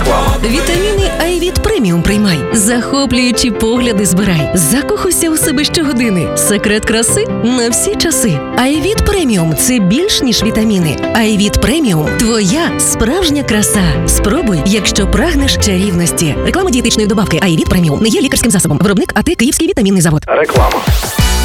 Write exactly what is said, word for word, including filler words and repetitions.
Реклама. Вітаміни Айвіт Преміум приймай. Захоплюючі погляди збирай. Закохуйся у себе щогодини. Секрет краси на всі часи. Айвіт Преміум – це більш ніж вітаміни. Айвіт Преміум – твоя справжня краса. Спробуй, якщо прагнеш чарівності. Реклама дієтичної добавки Айвіт Преміум не є лікарським засобом. Виробник АТ Київський вітамінний завод. Реклама.